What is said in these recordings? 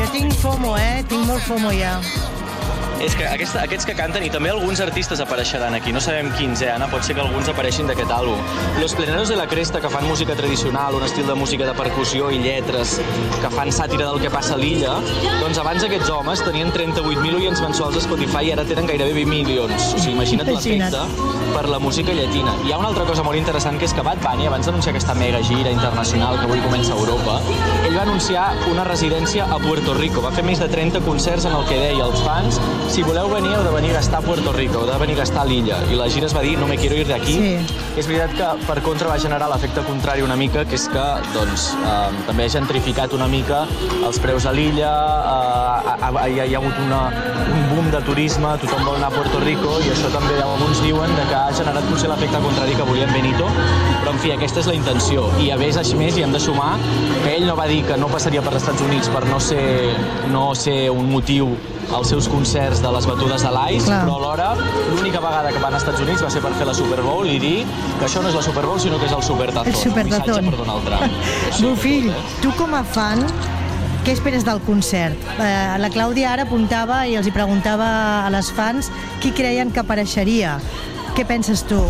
Jo tinc FOMO, tinc molt FOMO ja. És que aquests que canten, i també alguns artistes apareixeran aquí, no sabem quins, Anna, pot ser que alguns apareixin d'aquest àlbum. Los Pleneros de la Cresta, que fan música tradicional, un estil de música de percussió i lletres, que fan sàtira del que passa a l'illa, doncs abans aquests homes tenien 38.000 oients mensuals a Spotify i ara tenen gairebé 20 milions. O sigui, imagina't l'efecte per la música llatina. Hi ha una altra cosa molt interessant, que és que Bad Bunny, abans d'anunciar aquesta mega gira internacional que avui comença a Europa, ell va anunciar una residència a Puerto Rico. Va fer més de 30 concerts en el que deia als fans: si voleu venir, heu de venir a gastar a Puerto Rico, heu de venir a gastar a l'illa. I la gira es va dir: no me quiero ir d'aquí. Sí. És veritat que per contra va generar l'efecte contrari una mica, que és que també ha gentrificat una mica els preus a l'illa, hi ha hagut un boom de turisme, tothom vol anar a Puerto Rico, i això també alguns diuen que ha generat potser l'efecte contrari que volien Benito, però en fi, aquesta és la intenció. I a més hi hem de sumar que ell no va dir que no passaria per als Estats Units per no ser un motiu als seus concerts de les batudes de l'Ice, però alhora l'única vegada que van als Estats Units va ser per fer la Super Bowl i dir que això no és la Super Bowl, sinó que és el Supertazón. El Supertazón. Un missatge per Donald Trump. Bofill, tu com a fan, què esperes del concert? La Clàudia ara apuntava i els hi preguntava a les fans qui creien que apareixeria. Què penses tu?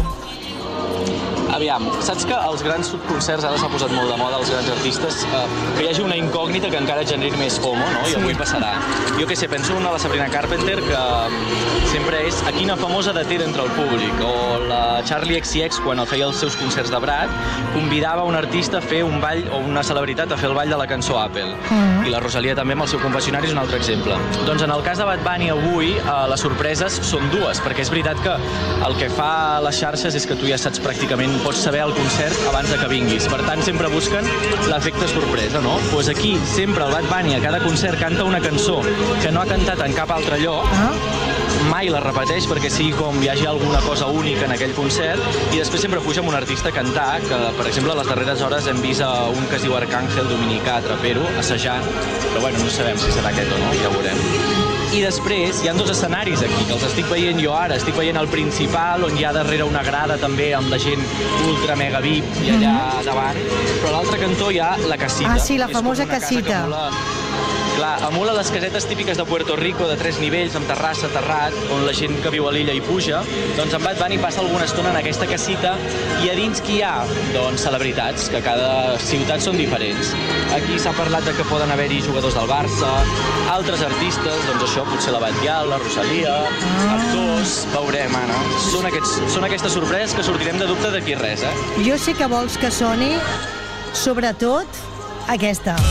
Aviam, saps que als grans concerts ara s'ha posat molt de moda, els grans artistes, que hi hagi una incògnita que encara generi més FOMO, no? I avui passarà. Jo què sé, penso en la Sabrina Carpenter, que sempre és a quina famosa deté entre el públic, o la Charli XCX, quan feia els seus concerts de Brad, convidava un artista a fer un ball, o una celebritat a fer el ball de la cançó Apple. I la Rosalia també amb el seu confessionari és un altre exemple. Doncs en el cas de Bad Bunny avui, les sorpreses són dues, perquè és veritat que el que fa a les xarxes és que tu ja saps pràcticament, pots saber el concert abans de que vinguis. Per tant, sempre busquen l'efecte sorpresa, no? Doncs aquí, sempre el Bad Bunny a cada concert canta una cançó que no ha cantat en cap altre lloc, mai la repeteix perquè sigui com hi hagi alguna cosa única en aquell concert, i després sempre puja amb un artista a cantar, que per exemple a les darreres hores hem vist un que es diu Arcángel dominicà, trapero, assajant, però bueno, no sabem si serà aquest o no, ja ho veurem. I després hi ha dos escenaris aquí, que els estic veient jo ara. Estic veient el principal, on hi ha darrere una grada també amb la gent ultra mega VIP i allà davant, però a l'altre cantó hi ha la casita. Ah, sí, la famosa casita. Clar, emula les casetes típiques de Puerto Rico, de 3 nivells, amb terrassa, terrat, on la gent que viu a l'illa hi puja. Doncs en Bad Bunny passa alguna estona en aquesta casita, i a dins qui hi ha? Doncs celebritats, que cada ciutat són diferents. Aquí s'ha parlat de que poden haver-hi jugadors del Barça, altres artistes, doncs això, potser la Batllal, la Rosalia, actors, veurem, Anna. Són aquestes sorpreses que sortirem de dubte d'aquí res, Jo sé que vols que soni, sobretot, aquesta.